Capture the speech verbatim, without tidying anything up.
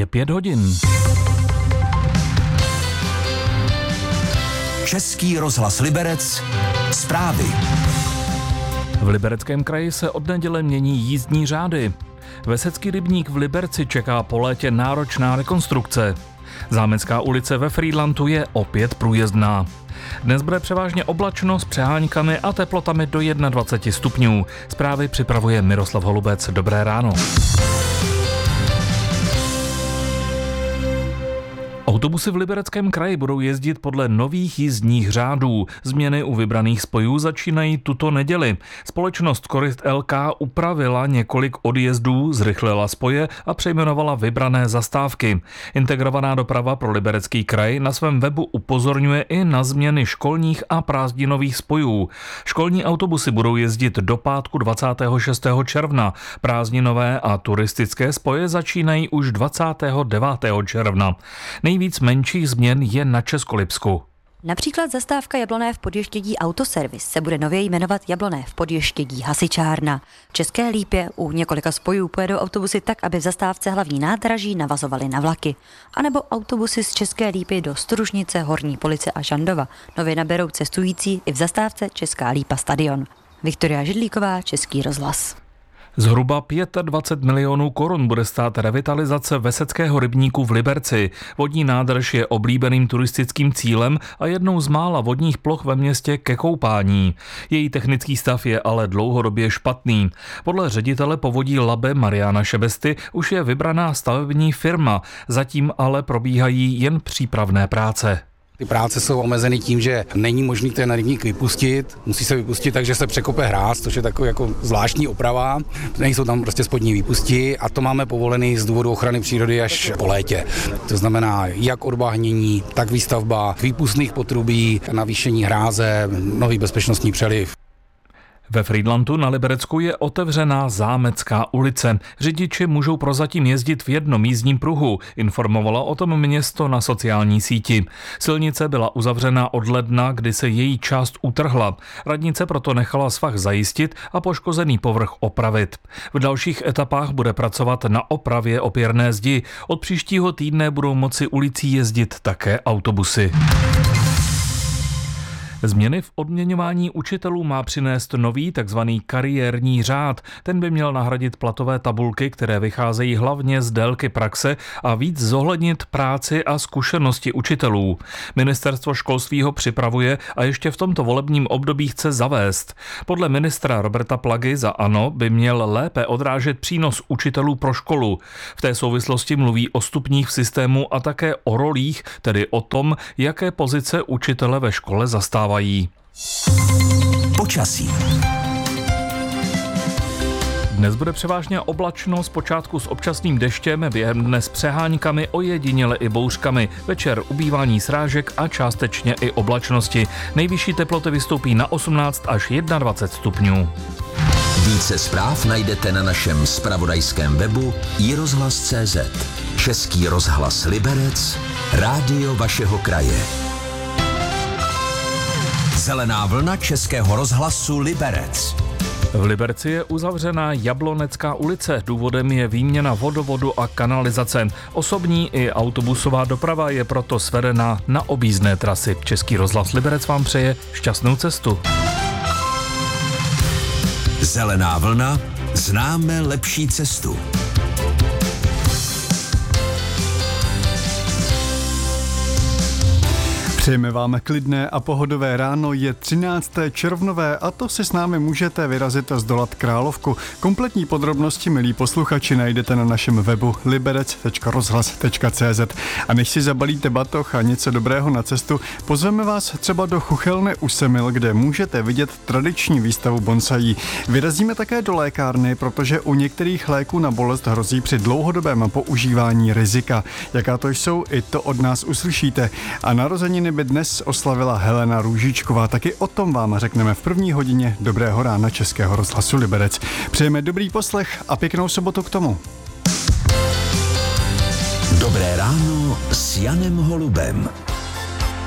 pět hodin. Český rozhlas Liberec, zprávy. V Libereckém kraji se od neděle mění jízdní řády. Vesecký rybník v Liberci čeká po létě náročná rekonstrukce. Zámecká ulice ve Frýdlantu je opět průjezdná. Dnes bude převážně oblačno s přeháňkami a teplotami do dvacet jedna stupňů. Zprávy připravuje Miroslav Holubec. Dobré ráno. Autobusy v Libereckém kraji budou jezdit podle nových jízdních řádů. Změny u vybraných spojů začínají tuto neděli. Společnost Korist el ká upravila několik odjezdů, zrychlila spoje a přejmenovala vybrané zastávky. Integrovaná doprava pro Liberecký kraj na svém webu upozorňuje i na změny školních a prázdninových spojů. Školní autobusy budou jezdit do pátku dvacátého šestého června. Prázdninové a turistické spoje začínají už dvacátého devátého června. Nejvíc menších změn je na Českolipsku. Například zastávka Jabloné v Podještědí Autoservis se bude nově jmenovat Jabloné v Podještědí Hasičárna. V České Lípě u několika spojů pojedou autobusy tak, aby v zastávce Hlavní nádraží navazovaly na vlaky. A nebo autobusy z České Lípy do Stružnice, Horní Police a Žandova nově naberou cestující i v zastávce Česká Lípa Stadion. Viktoria Židlíková, Český rozhlas. Zhruba dvacet pět milionů korun bude stát revitalizace Veseckého rybníku v Liberci. Vodní nádrž je oblíbeným turistickým cílem a jednou z mála vodních ploch ve městě ke koupání. Její technický stav je ale dlouhodobě špatný. Podle ředitele povodí Labe Mariana Šebesty už je vybraná stavební firma, zatím ale probíhají jen přípravné práce. Ty práce jsou omezeny tím, že není možný ten rybník vypustit, musí se vypustit tak, že se překope hráz, což je takový jako zvláštní oprava, nejsou tam prostě spodní výpusti a to máme povolený z důvodu ochrany přírody až po létě. To znamená jak odbahnění, tak výstavba výpustných potrubí, navýšení hráze, nový bezpečnostní přeliv. Ve Frýdlantu na Liberecku je otevřená Zámecká ulice. Řidiči můžou prozatím jezdit v jednom jízdním pruhu, informovalo o tom město na sociální síti. Silnice byla uzavřena od ledna, kdy se její část utrhla. Radnice proto nechala svah zajistit a poškozený povrch opravit. V dalších etapách bude pracovat na opravě opěrné zdi. Od příštího týdne budou moci ulicí jezdit také autobusy. Změny v odměňování učitelů má přinést nový takzvaný kariérní řád. Ten by měl nahradit platové tabulky, které vycházejí hlavně z délky praxe a víc zohlednit práci a zkušenosti učitelů. Ministerstvo školství ho připravuje a ještě v tomto volebním období chce zavést. Podle ministra Roberta Plagy za ANO by měl lépe odrážet přínos učitelů pro školu. V té souvislosti mluví o stupních v systému a také o rolích, tedy o tom, jaké pozice učitele ve škole zastávají. Počasí. Dnes bude převážně oblačno, zpočátku s občasným deštěm, během dne s přeháňkami, ojediněle i bouřkami. Večer ubývání srážek a částečně i oblačnosti. Nejvyšší teploty vystoupí na osmnáct až dvacet jedna stupňů. Více zpráv najdete na našem zpravodajském webu i rozhlas tečka cé zet. Český rozhlas Liberec, rádio vašeho kraje. Zelená vlna Českého rozhlasu Liberec. V Liberci je uzavřená Jablonecká ulice. Důvodem je výměna vodovodu a kanalizace. Osobní i autobusová doprava je proto svedena na objízdné trasy. Český rozhlas Liberec vám přeje šťastnou cestu. Zelená vlna, známe lepší cestu. Přejeme vám klidné a pohodové ráno, je třinácté červnové a to si s námi můžete vyrazit a zdolat Královku. Kompletní podrobnosti, milí posluchači, najdete na našem webu liberec tečka rozhlas tečka cé zet. A než si zabalíte batoh a něco dobrého na cestu, pozveme vás třeba do Chuchelny u Semil, kde můžete vidět tradiční výstavu bonsaí. Vyrazíme také do lékárny, protože u některých léků na bolest hrozí při dlouhodobém používání rizika. Jaká to jsou, i to od nás uslyšíte. A narozeniny by dnes oslavila Helena Růžičková. Taky o tom vám řekneme v první hodině Dobrého rána Českého rozhlasu Liberec. Přejeme dobrý poslech a pěknou sobotu k tomu. Dobré ráno s Janem Holubem.